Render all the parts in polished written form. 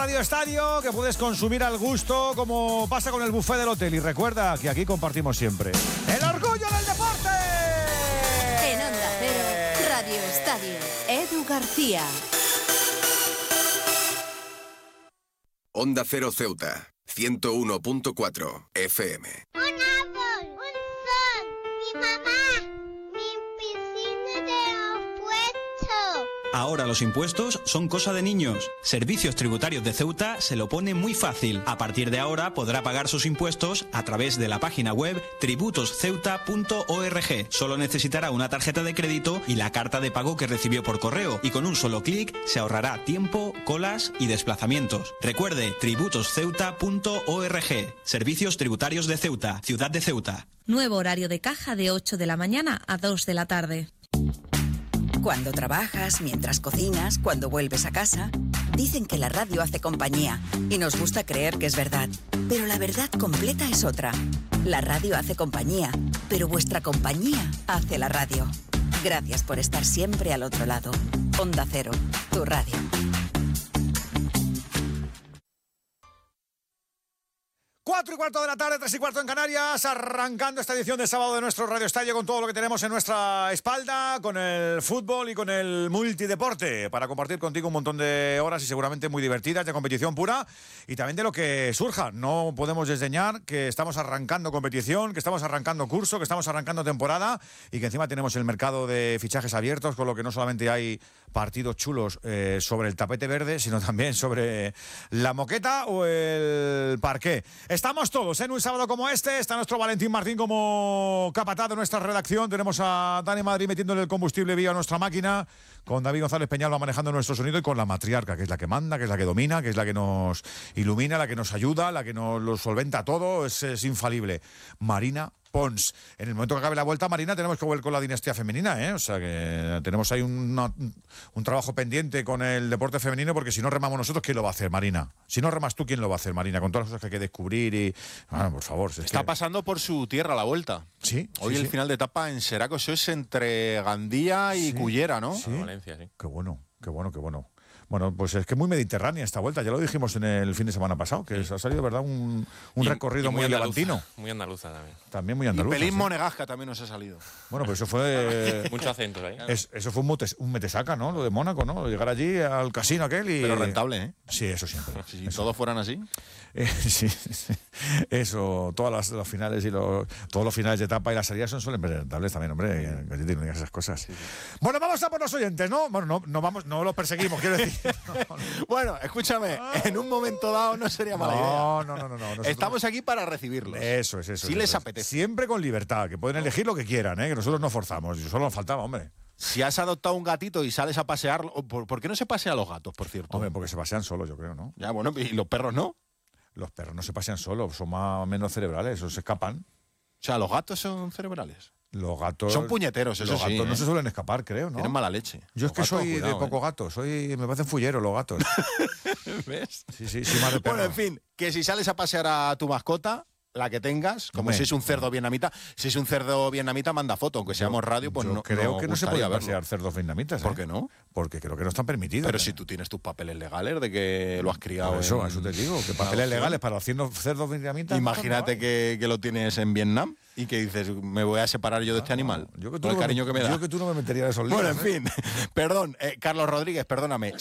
Radio Estadio, que puedes consumir al gusto como pasa con el buffet del hotel. Y recuerda que aquí compartimos siempre el orgullo del deporte. En Onda Cero, Radio Estadio, Edu García. Onda Cero Ceuta, 101.4 FM. Un árbol, un sol, mi mamá, mi piscina de los puestos. Ahora los impuestos son cosa de niños. Servicios Tributarios de Ceuta se lo pone muy fácil. A partir de ahora podrá pagar sus impuestos a través de la página web tributosceuta.org. Solo necesitará una tarjeta de crédito y la carta de pago que recibió por correo. Y con un solo clic se ahorrará tiempo, colas y desplazamientos. Recuerde, tributosceuta.org. Servicios Tributarios de Ceuta, Ciudad de Ceuta. Nuevo horario de caja de 8 de la mañana a 2 de la tarde. Cuando trabajas, mientras cocinas, cuando vuelves a casa, dicen que la radio hace compañía y nos gusta creer que es verdad. Pero la verdad completa es otra. La radio hace compañía, pero vuestra compañía hace la radio. Gracias por estar siempre al otro lado. Onda Cero, tu radio. 4:15 de la tarde, 3:15 en Canarias, arrancando esta edición de sábado de nuestro Radio Estadio con todo lo que tenemos en nuestra espalda, con el fútbol y con el multideporte, para compartir contigo un montón de horas y seguramente muy divertidas de competición pura y también de lo que surja. No podemos desdeñar que estamos arrancando competición, que estamos arrancando curso, que estamos arrancando temporada y que encima tenemos el mercado de fichajes abiertos, con lo que no solamente hay partidos chulos sobre el tapete verde, sino también sobre la moqueta o el parqué. Estamos todos en un sábado como este. Está nuestro Valentín Martín como capataz de nuestra redacción. Tenemos a Dani Madrid metiéndole el combustible vivo a nuestra máquina. Con David González Peñalba manejando nuestro sonido y con la matriarca, que es la que manda, que es la que domina, que es la que nos ilumina, la que nos ayuda, la que nos lo solventa todo. Es infalible. Marina Pons. En el momento que acabe la vuelta, Marina, tenemos que volver con la dinastía femenina, ¿eh? O sea que tenemos ahí un trabajo pendiente con el deporte femenino, porque si no remamos nosotros, ¿quién lo va a hacer, Marina? Si no remas tú, ¿quién lo va a hacer, Marina? Con todas las cosas que hay que descubrir y... Bueno, por favor. Está pasando por su tierra la vuelta. Sí. Hoy el final de etapa en Seraco, eso es entre Gandía y Cullera, ¿no? Sí. Valencia, sí. Qué bueno, qué bueno, qué bueno. Bueno, pues es que muy mediterránea esta vuelta, ya lo dijimos en el fin de semana pasado, que ha salido, ¿verdad? Un recorrido muy levantino. Muy andaluza también. También muy andaluza. Y pelín ¿sí? Monegasca también nos ha salido. Bueno, pues eso fue... Muchos acentos ahí. Eso fue un metesaca, ¿no? Lo de Mónaco, ¿no? Llegar allí al casino aquel y... Pero rentable, ¿eh? Sí, eso siempre. Si todos fueran así. Sí. Eso, todas las finales y todos los finales de etapa y las salidas suelen ser rentables también, hombre. Que no digas esas cosas. Sí. Bueno, vamos a por los oyentes, ¿no? Bueno, no los perseguimos, quiero decir. No. Bueno, escúchame, en un momento dado no sería mala idea. No. Nosotros... Estamos aquí para recibirlos. Eso. Si les apetece. Siempre con libertad, que pueden elegir lo que quieran, ¿eh? Que nosotros no forzamos. Solo nos faltaba, hombre. Si has adoptado un gatito y sales a pasear, ¿por qué no se pasean los gatos, por cierto? Hombre, porque se pasean solos, yo creo, ¿no? Ya, bueno, ¿y los perros no? Los perros no se pasean solos, son más o menos cerebrales, o se escapan. O sea, ¿los gatos son cerebrales? Los gatos... Son puñeteros, eso los sí. gatos no se suelen escapar, creo, ¿no? Tienen mala leche. Yo es que soy de poco gato, me parecen fulleros los gatos. ¿Ves? Sí, más de perro. Bueno, en fin, que si sales a pasear a tu mascota, la que tengas, como si es un cerdo vietnamita, manda foto, aunque seamos radio, pues no. Creo que no se puede verlo. pasear cerdos vietnamitas. ¿Por qué no? Porque creo que no están permitidos. Pero si tú tienes tus papeles legales de que lo has criado. Por eso te digo, que papeles legales para los cerdos vietnamitas. Imagínate que lo tienes en Vietnam y que dices, me voy a separar yo de este animal. Yo con el cariño que me da. Yo que tú no me metería en esos líos. Bueno, en fin, perdón, Carlos Rodríguez, perdóname.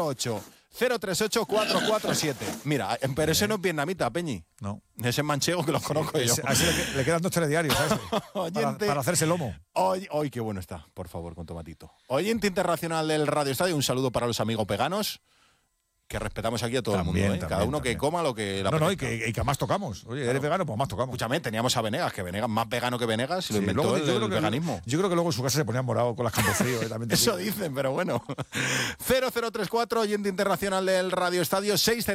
608-038-447. Mira, pero ese no es vietnamita, Peñi. No. Ese es manchego que los conozco yo. A ese le quedan 2 telediarios, ¿sabes? para hacerse lomo. Hoy qué bueno está, por favor, con tomatito. Oyente internacional del Radio Estadio, un saludo para los amigos veganos, que respetamos aquí a todo el mundo, ¿eh? Cada uno que coma lo que la y que más tocamos. Oye, ¿eres vegano? Pues más tocamos. Escúchame, teníamos a Venegas, que Venegas más vegano que Venegas, y lo inventó el veganismo. Yo creo que luego en su casa se ponía morado con las Campofrío. Eso dicen, pero bueno. 0034, oyente internacional del Radio Estadio,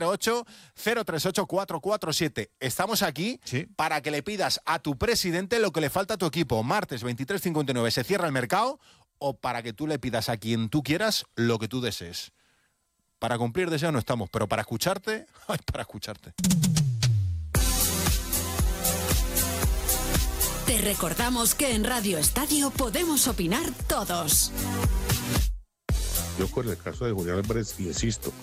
608-038-447. Estamos aquí para que le pidas a tu presidente lo que le falta a tu equipo. Martes 23:59 se cierra el mercado, o para que tú le pidas a quien tú quieras lo que tú desees. Para cumplir deseos no estamos, pero para escucharte, para escucharte. Te recordamos que en Radio Estadio podemos opinar todos. Yo con el caso de Julián Álvarez, insisto,